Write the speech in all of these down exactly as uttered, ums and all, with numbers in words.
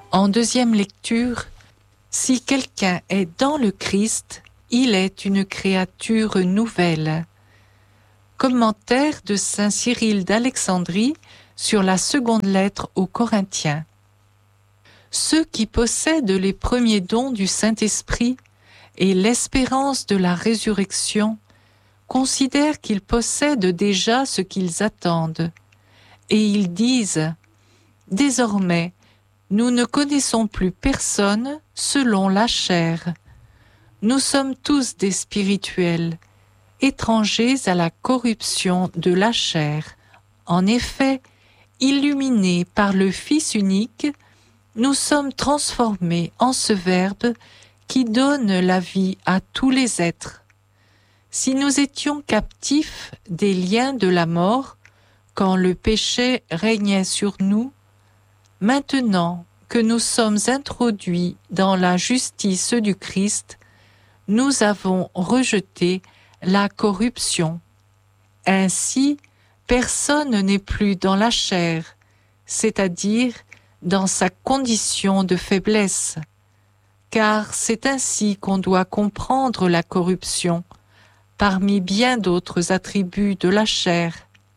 En deuxième lecture, si quelqu'un est dans le Christ, il est une créature nouvelle. Commentaire de saint Cyril d'Alexandrie sur la seconde lettre aux Corinthiens. Ceux qui possèdent les premiers dons du Saint-Esprit et l'espérance de la résurrection considèrent qu'ils possèdent déjà ce qu'ils attendent, et ils disent « Désormais, nous ne connaissons plus personne selon la chair. Nous sommes tous des spirituels, étrangers à la corruption de la chair. En effet, illuminés par le Fils unique, nous sommes transformés en ce Verbe qui donne la vie à tous les êtres. Si nous étions captifs des liens de la mort, quand le péché régnait sur nous, maintenant que nous sommes introduits dans la justice du Christ, nous avons rejeté la corruption. Ainsi, personne n'est plus dans la chair, c'est-à-dire dans sa condition de faiblesse, car c'est ainsi qu'on doit comprendre la corruption, parmi bien d'autres attributs de la chair.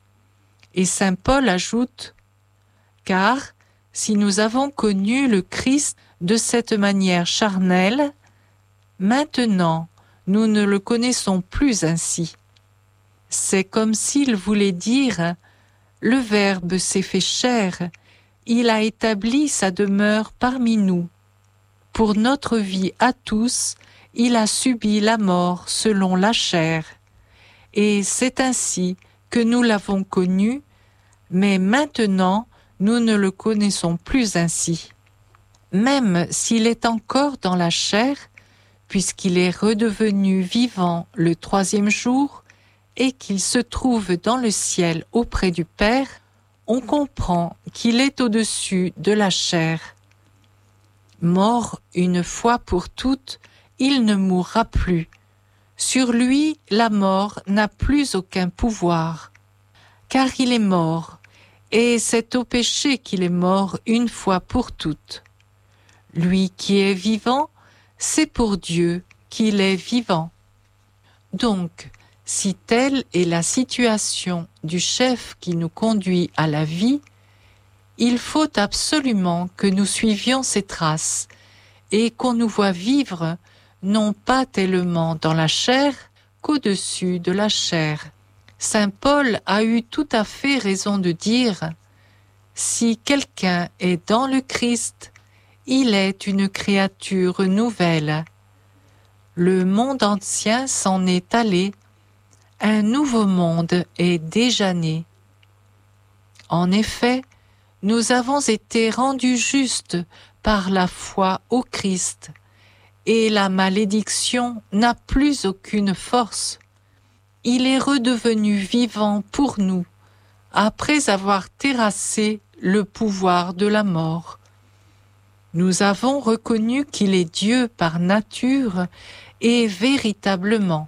Et saint Paul ajoute « Car si nous avons connu le Christ de cette manière charnelle, maintenant nous ne le connaissons plus ainsi. » C'est comme s'il voulait dire « Le Verbe s'est fait chair, il a établi sa demeure parmi nous. Pour notre vie à tous, il a subi la mort selon la chair. Et c'est ainsi que nous l'avons connu, mais maintenant nous ne le connaissons plus ainsi. Même s'il est encore dans la chair, puisqu'il est redevenu vivant le troisième jour et qu'il se trouve dans le ciel auprès du Père, on comprend qu'il est au-dessus de la chair. Mort une fois pour toutes, il ne mourra plus. Sur lui, la mort n'a plus aucun pouvoir, car il est mort, et c'est au péché qu'il est mort une fois pour toutes. Lui qui est vivant, c'est pour Dieu qu'il est vivant. Donc, si telle est la situation du chef qui nous conduit à la vie, il faut absolument que nous suivions ses traces et qu'on nous voie vivre non pas tellement dans la chair qu'au-dessus de la chair. Saint Paul a eu tout à fait raison de dire « Si quelqu'un est dans le Christ, il est une créature nouvelle. Le monde ancien s'en est allé, un nouveau monde est déjà né. » En effet, nous avons été rendus justes par la foi au Christ, et la malédiction n'a plus aucune force. Il est redevenu vivant pour nous, après avoir terrassé le pouvoir de la mort. Nous avons reconnu qu'il est Dieu par nature et véritablement.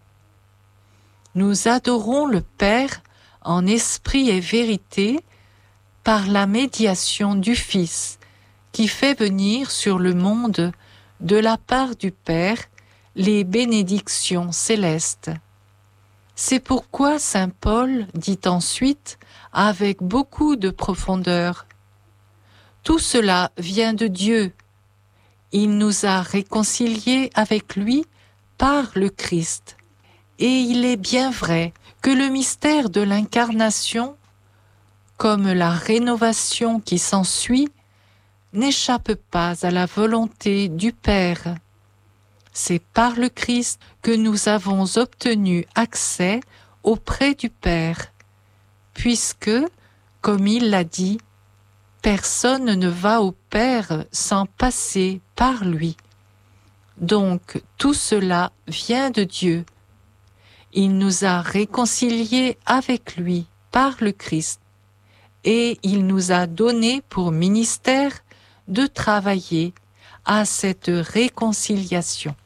Nous adorons le Père en esprit et vérité par la médiation du Fils, qui fait venir sur le monde, de la part du Père, les bénédictions célestes. C'est pourquoi saint Paul dit ensuite, avec beaucoup de profondeur, « Tout cela vient de Dieu. Il nous a réconciliés avec lui par le Christ. Et il est bien vrai que le mystère de l'incarnation, comme la rénovation qui s'ensuit, n'échappe pas à la volonté du Père. C'est par le Christ que nous avons obtenu accès auprès du Père, puisque, comme il l'a dit, personne ne va au Père sans passer par lui. Donc tout cela vient de Dieu. Il nous a réconciliés avec lui par le Christ, et il nous a donné pour ministère de travailler à cette réconciliation.